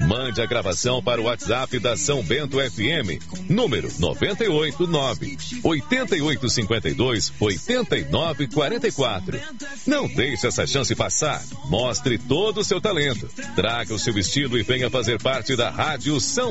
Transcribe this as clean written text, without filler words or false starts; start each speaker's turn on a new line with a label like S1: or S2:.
S1: Mande a gravação para o WhatsApp da São Bento FM, número 989-8852-8944. Não deixe essa chance passar. Mostre todo o seu talento. Traga o seu estilo e venha fazer parte da Rádio São